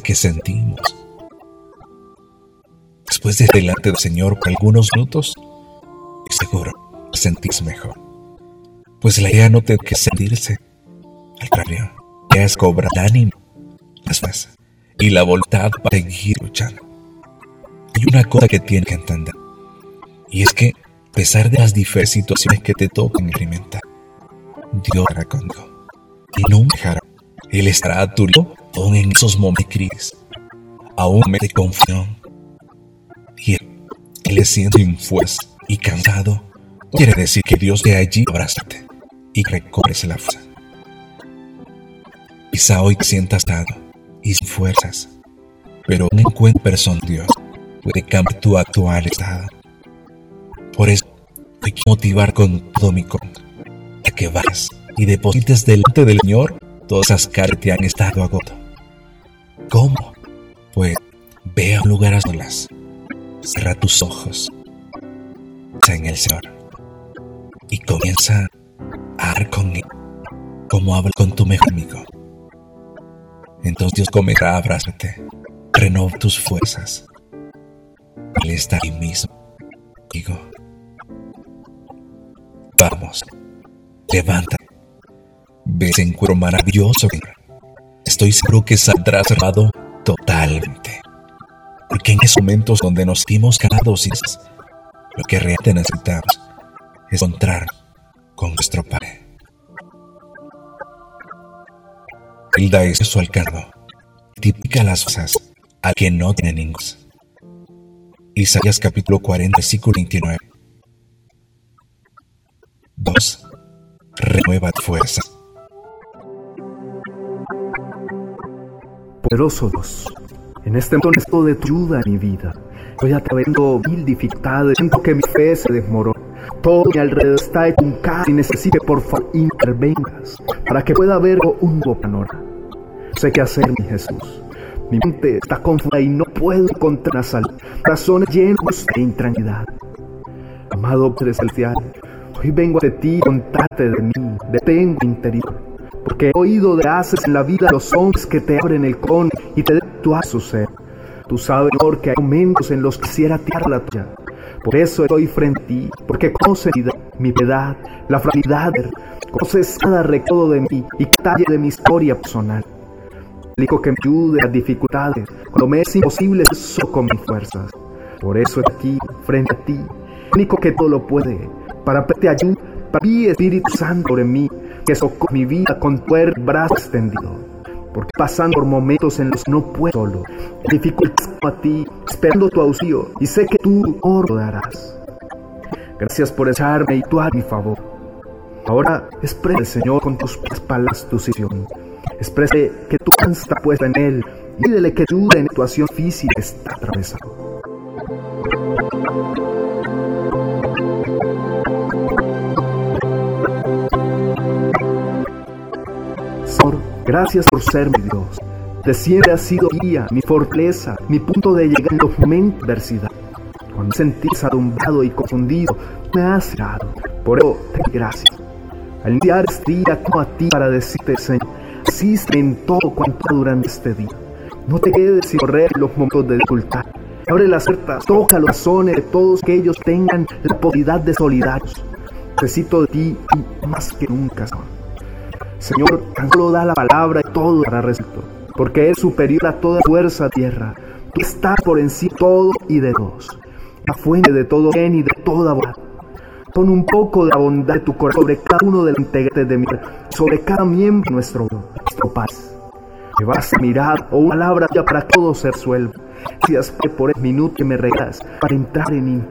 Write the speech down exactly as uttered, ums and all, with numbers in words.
que sentimos. Después de delante del Señor por algunos minutos, seguro te sentís mejor. Pues la idea no tiene que sentirse. Al contrario, ya es cobrar el ánimo, las fuerzas y la voluntad para seguir luchando. Hay una cosa que tienes que entender, y es que a pesar de las diferentes situaciones que te tocan experimentar, Dios estará contigo y no me dejará. Él estará a tu lado aún en esos momentos de crisis, aún en de confusión. Y él, él le siente sin fuerza y cansado, quiere decir que Dios de allí abrázate y recobres la fuerza. Quizá hoy te sientas atado y sin fuerzas, pero un encuentro personal con Dios puede cambiar tu actual estado. Por eso, hay que motivar con todo mi corazón a que vayas y deposites delante del Señor todas esas cargas que te han estado agotando. ¿Cómo? Pues ve a un lugar a solas, cierra tus ojos, piensa en el Señor y comienza a hablar con Él como hablas con tu mejor amigo. Entonces Dios comenzará a abrazarte, renova tus fuerzas. Él está ahí mismo contigo. Vamos, levántate, ve ese encuentro maravilloso. Estoy seguro que saldrás salvado totalmente. Porque en esos momentos donde nos sentimos cansados y lo que realmente necesitamos es encontrar con nuestro Padre. Él da eso a su alcance, tipifica las cosas al que no tiene ninguna. Isaías capítulo cuarenta, versículo veintinueve. dos. Renueva tu fuerza. Poderoso Dios, en este momento necesito de tu ayuda en mi vida. Estoy atravesando mil dificultades, siento que mi fe se desmorona. Todo mi alrededor está hecho un caos y necesito que por favor intervengas para que pueda ver un nuevo panorama. No sé qué hacer, mi Jesús. Mi mente está confundida y no puedo encontrar salud. Razones llenas de intranquilidad. Amado Padre Celestial, hoy vengo ante ti a contarte de mí, de tengo interior. Porque he oído de haces en la vida de los hombres que te abren el corazón y te den tu a su ser. Tú sabes, Señor, que hay momentos en los que quisiera tirar la tuya. Por eso estoy frente a ti, porque conoces mi piedad, la fragilidad, conoces cada recodo de mí y cada detalle de mi historia personal. Suplico que me ayude a las dificultades, cuando me es imposible eso con mis fuerzas. Por eso estoy aquí, frente a ti, único que todo lo puede, para pedirte ayuda, para mi Espíritu Santo sobre mí, que socorre mi vida con tu brazo extendido. Porque pasando por momentos en los que no puedo solo, dificultades como a ti, esperando tu auxilio, y sé que tú lo darás. Gracias por echarme y tú a mi favor. Ahora expresa, Señor, con tus palabras tu situación. Exprese que tu mano está puesta en él y pídele que ayude en la situación difícil que está atravesando. Señor, gracias por ser mi Dios. De siempre has sido mi guía, mi fortaleza, mi punto de llegada en los momentos de adversidad. Cuando me sentís arrumbado y confundido, me has ayudado. Por eso te doy gracias. Al iniciar este día, como a ti para decirte, Señor, asiste en todo cuanto durante este día. No te quedes sin correr los momentos de dificultad. Abre las puertas, toca los corazones de todos que ellos tengan la posibilidad de solidarios. Necesito de ti y más que nunca, Señor. Señor, tan solo da la palabra y todo para resuelto, porque es superior a toda fuerza tierra. Tú estás por encima de todo y de todos, la fuente de todo bien y de toda bondad. Pon un poco de la bondad de tu corazón sobre cada uno de los integrantes de mi vida, sobre cada miembro de nuestro, nuestro país. Me vas a mirar o una palabra ya para que todo se resuelva. Gracias por el minuto que me regalas para entrar en